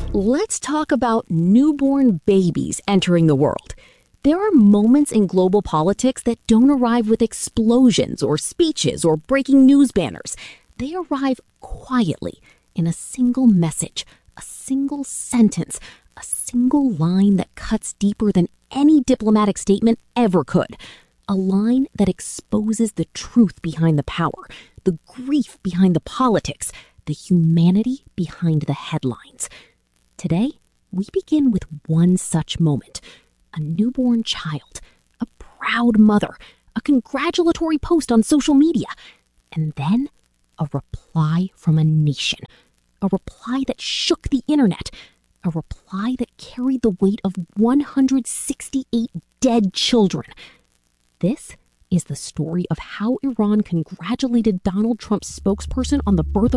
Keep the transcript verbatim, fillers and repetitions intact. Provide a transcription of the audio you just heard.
Let's talk about newborn babies entering the world. There are moments in global politics that don't arrive with explosions or speeches or breaking news banners. They arrive quietly in a single message, a single sentence, a single line that cuts deeper than any diplomatic statement ever could. A line that exposes the truth behind the power, the grief behind the politics, the humanity behind the headlines. Today, we begin with one such moment. A newborn child, a proud mother, a congratulatory post on social media, and then a reply from a nation. A reply that shook the internet. A reply that carried the weight of one hundred sixty-eight dead children. This is the story of how Iran congratulated Donald Trump's spokesperson on the birth of